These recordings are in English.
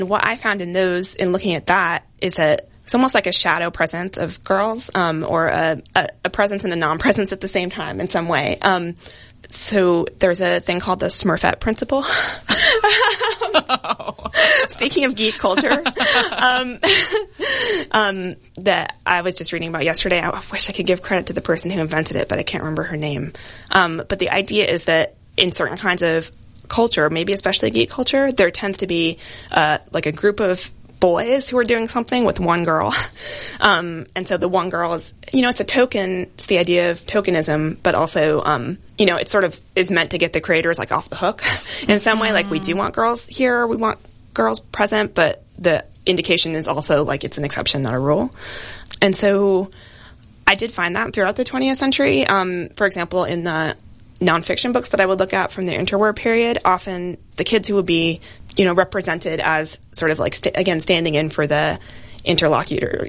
And what I found in those, in looking at that, is that it's almost like a shadow presence of girls, or a presence and a non-presence at the same time in some way. So there's a thing called the Smurfette principle. Speaking of geek culture, that I was just reading about yesterday. I wish I could give credit to the person who invented it, but I can't remember her name. But the idea is that in certain kinds of culture, maybe especially geek culture, there tends to be like a group of boys who are doing something with one girl. And so the one girl is, it's a token. It's the idea of tokenism, but also, it sort of is meant to get the creators like off the hook in some way. Like, we do want girls here, we want girls present, but the indication is also like it's an exception, not a rule. And so I did find that throughout the 20th century. For example, in the nonfiction books that I would look at from the interwar period, often the kids who would be, represented as sort of like, standing in for the interlocutor.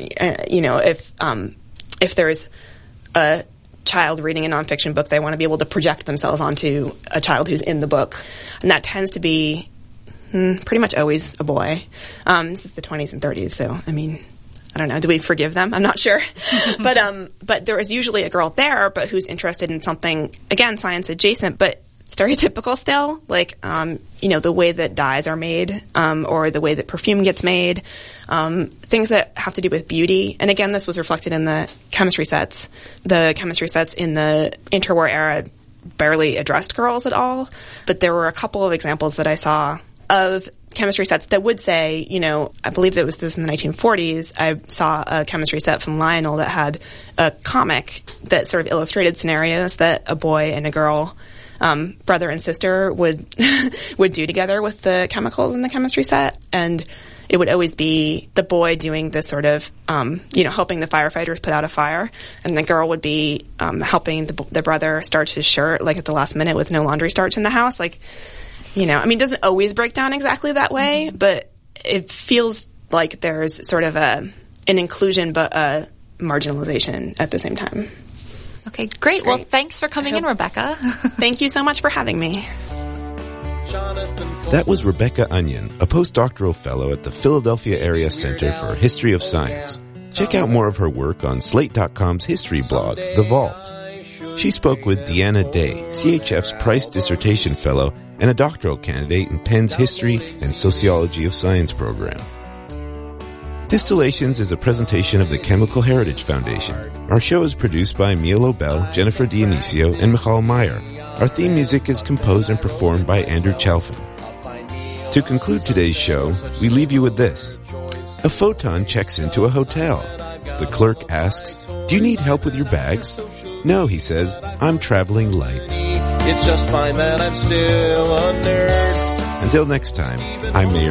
If there's a child reading a nonfiction book, they want to be able to project themselves onto a child who's in the book. And that tends to be pretty much always a boy. This is the 20s and 30s, so, I don't know. Do we forgive them? I'm not sure. But there is usually a girl there, but who's interested in something, again, science adjacent, but stereotypical still, like, the way that dyes are made, or the way that perfume gets made, things that have to do with beauty. And again, this was reflected in the chemistry sets. The chemistry sets in the interwar era barely addressed girls at all, but there were a couple of examples that I saw of chemistry sets that would say, I believe that was this in the 1940s, I saw a chemistry set from Lionel that had a comic that sort of illustrated scenarios that a boy and a girl, brother and sister would do together with the chemicals in the chemistry set. And it would always be the boy doing this sort of, helping the firefighters put out a fire, and the girl would be helping the brother starch his shirt, like at the last minute with no laundry starch in the house. Like, it doesn't always break down exactly that way, but it feels like there's sort of an inclusion but a marginalization at the same time. Okay, great. Well, thanks for coming in, Rebecca. Thank you so much for having me. That was Rebecca Onion, a postdoctoral fellow at the Philadelphia Area Center for History of Science. Check out more of her work on Slate.com's history blog, The Vault. She spoke with Deanna Day, CHF's Price Dissertation Fellow and a doctoral candidate in Penn's History and Sociology of Science program. Distillations is a presentation of the Chemical Heritage Foundation. Our show is produced by Mia Lobel, Jennifer Dionisio, and Michal Meyer. Our theme music is composed and performed by Andrew Chalfin. To conclude today's show, we leave you with this. A photon checks into a hotel. The clerk asks, "Do you need help with your bags?" "No," he says, "I'm traveling light." It's just fine that I'm still a nerd. Until next time, I'm Mayor